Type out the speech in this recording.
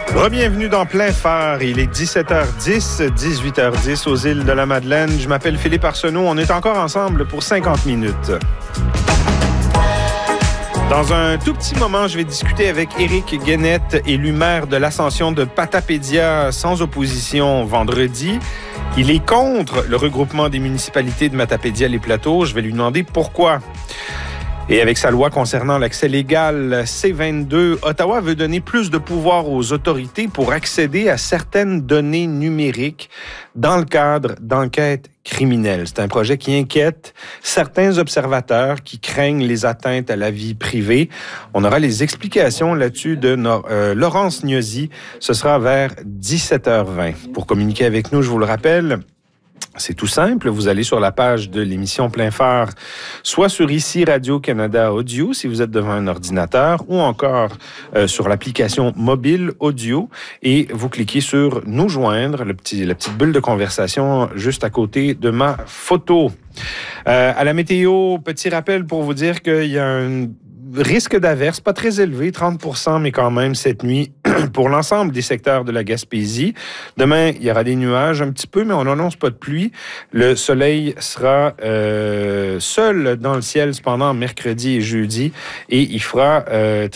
Bienvenue dans Plein Phare. Il est 17h10, 18h10 aux îles de la Madeleine. Je m'appelle Philippe Arsenault. On est encore ensemble pour 50 minutes. Dans un tout petit moment, je vais discuter avec Éric Guénette, élu maire de l'Ascension de Patapédia sans opposition vendredi. Il est contre le regroupement des municipalités de Matapédia-les-Plateaux. Je vais lui demander pourquoi. Et avec sa loi concernant l'accès légal C-22, Ottawa veut donner plus de pouvoir aux autorités pour accéder à certaines données numériques dans le cadre d'enquêtes criminelles. C'est un projet qui inquiète certains observateurs qui craignent les atteintes à la vie privée. On aura les explications là-dessus de Laurence Gnosi. Ce sera vers 17h20. Pour communiquer avec nous, je vous le rappelle, c'est tout simple, vous allez sur la page de l'émission Plein Phare, soit sur ici Radio-Canada Audio, si vous êtes devant un ordinateur, ou encore sur l'application mobile audio, et vous cliquez sur « Nous joindre », la petite bulle de conversation juste à côté de ma photo. À la météo, petit rappel pour vous dire qu'il y a un risque d'averse, pas très élevé, 30%, mais quand même cette nuit pour l'ensemble des secteurs de la Gaspésie. Demain, il y aura des nuages un petit peu, mais on n'annonce pas de pluie. Le soleil sera seul dans le ciel cependant mercredi et jeudi, et il fera